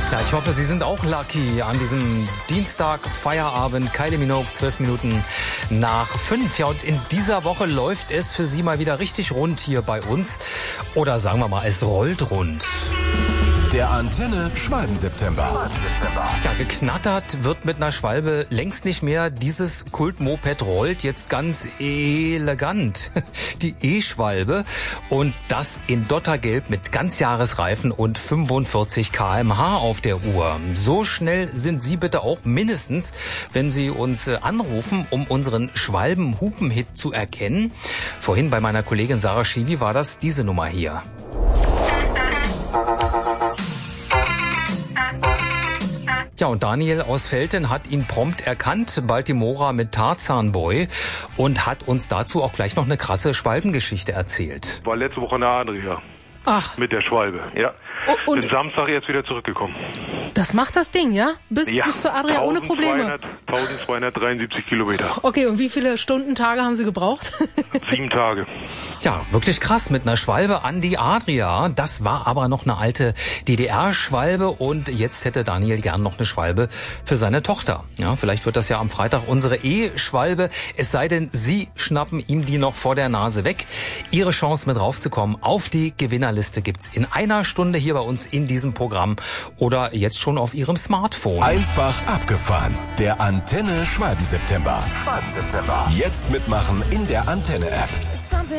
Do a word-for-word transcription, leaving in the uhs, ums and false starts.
Ja, ich hoffe, Sie sind auch lucky an diesem Dienstag, Feierabend, Kylie Minogue, zwölf Minuten nach fünf. Ja, und in dieser Woche läuft es für Sie mal wieder richtig rund hier bei uns. Oder sagen wir mal, es rollt rund. Der Antenne Schwalben-September. Ja, geknattert wird mit einer Schwalbe längst nicht mehr. Dieses Kultmoped rollt jetzt ganz elegant. Die E-Schwalbe. Und das in Dottergelb mit Ganzjahresreifen und fünfundvierzig Kilometer pro Stunde auf der Uhr. So schnell sind Sie bitte auch mindestens, wenn Sie uns anrufen, um unseren Schwalben-Hupen-Hit zu erkennen. Vorhin bei meiner Kollegin Sarah Schiwi war das diese Nummer hier. Ja, und Daniel aus Velten hat ihn prompt erkannt, Baltimora mit Tarzan Boy, und hat uns dazu auch gleich noch eine krasse Schwalbengeschichte erzählt. War letzte Woche in der Adria. Ach. Mit der Schwalbe, ja. Oh, und bin Samstag jetzt wieder zurückgekommen. Das macht das Ding, ja? Bis, ja. bis zur Adria ohne Probleme? eintausendzweihundertdreiundsiebzig Kilometer. Okay, und wie viele Stunden, Tage haben Sie gebraucht? Sieben Tage. Ja, wirklich krass, mit einer Schwalbe an die Adria. Das war aber noch eine alte D D R-Schwalbe, und jetzt hätte Daniel gern noch eine Schwalbe für seine Tochter. Ja, vielleicht wird das ja am Freitag unsere E-Schwalbe, es sei denn, Sie schnappen ihm die noch vor der Nase weg. Ihre Chance mit raufzukommen auf die Gewinnerliste gibt's in einer Stunde hier bei uns in diesem Programm oder jetzt schon auf Ihrem Smartphone. Einfach abgefahren. Der Antenne Schwalben-September. Schwalben-September. Jetzt mitmachen in der Antenne-App.